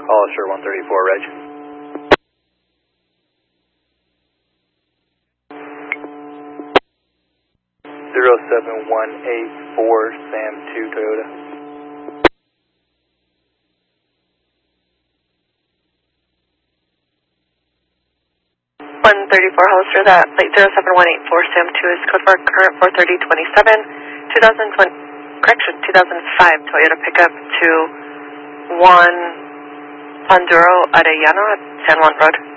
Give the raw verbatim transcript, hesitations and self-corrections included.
Hollister one thirty-four, Reg. zero seven one eight four, Sam two, Toyota. one thirty-four Hollister, that plate zero seven one eight four, Sam two is code for current four thirty twenty-seven, two thousand twenty, correction, two thousand five Toyota pickup to one Panduro Arellano at San Juan Road.